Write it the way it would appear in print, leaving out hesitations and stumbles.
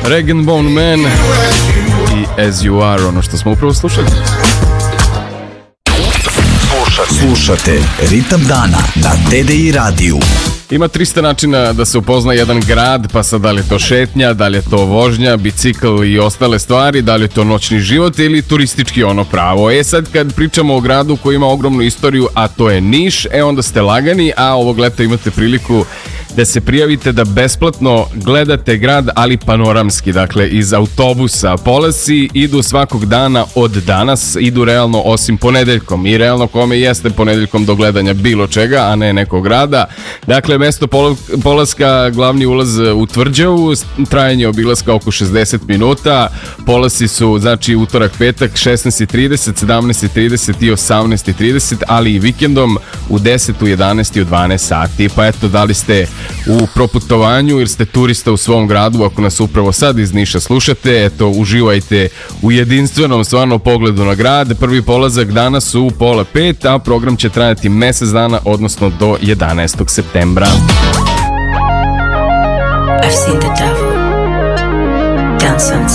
Rag and Bone Man i As You Are, ono što smo upravo slušali. Slušate Ritam dana na TDI radiju. Ima 300 načina da se upozna jedan grad, pa sad da li je to šetnja, da li je to vožnja, bicikl i ostale stvari, da li je to noćni život ili turistički ono pravo. Sad kad pričamo o gradu koji ima ogromnu istoriju, a to je Niš, onda ste lagani, a ovog leta imate priliku da se prijavite da besplatno gledate grad, ali panoramski, dakle iz autobusa. Polasi idu svakog dana od danas, idu realno osim ponedeljkom i realno kome jeste ponedeljkom do gledanja bilo čega, a ne nekog grada. Dakle, mesto polaska, glavni ulaz u Tvrđavu, trajanje obilaska oko 60 minuta, polasi su znači utorak, petak 16:30, 17:30 i 18:30, ali i vikendom u 10, u 11 i u 12 sati. Pa eto, da li ste u proputovanju ili ste turista u svom gradu, ako nas upravo sad iz Niša slušate, eto, uživajte u jedinstvenom stvarno pogledu na grad. Prvi polazak danas u 4:30, a program će trajati mesec dana, odnosno do 11. septembra. I've seen the devil dance on